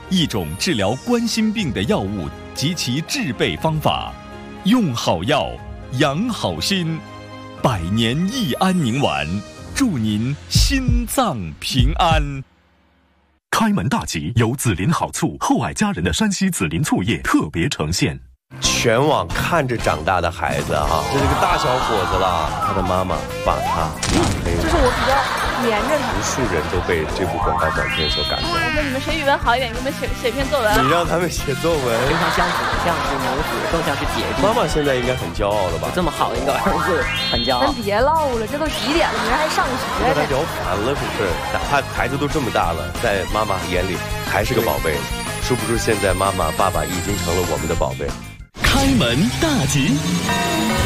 一种治疗冠心病的药物及其制备方法。用好药，养好心。百年益安宁丸，祝您心脏平安。 开门大吉，由紫林好醋厚爱佳人的山西紫林醋液特别呈现。 全网看着长大的孩子啊，这是个大小伙子了，他的妈妈把他拉黑了。 就是我比较黏着他。 无数人都被这部广告短片所感动。 我说你们学语文好一点，给我们写篇作文。 你让他们写作文， 非常像子，像是母子，更像是姐弟。 妈妈现在应该很骄傲了吧？ 这么好的一个儿子，很骄傲。 咱别唠了，这都几点了，明儿还上学呢。 他聊烦了是不是？哪怕孩子都这么大了，在妈妈眼里还是个宝贝。殊不知现在妈妈爸爸已经成了我们的宝贝。 开门大吉。